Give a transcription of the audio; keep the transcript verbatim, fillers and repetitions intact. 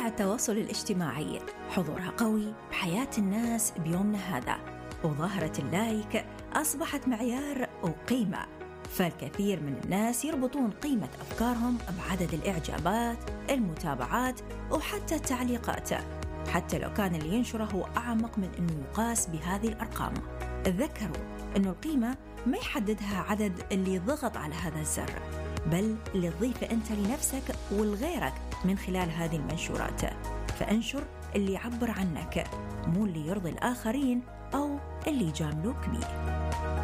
التواصل الاجتماعي حضورها قوي بحياة الناس بيومنا هذا، وظاهرة اللايك أصبحت معيار وقيمة، فالكثير من الناس يربطون قيمة أفكارهم بعدد الإعجابات، المتابعات، وحتى التعليقات، حتى لو كان اللي ينشره هو أعمق من أنه يقاس بهذه الأرقام. تذكروا أنه القيمة ما يحددها عدد اللي ضغط على هذا الزر، بل اللي تضيفه أنت لنفسك ولغيرك من خلال هذه المنشورات. فأنشر اللي يعبر عنك، مو اللي يرضي الآخرين أو اللي يجاملوك بيه.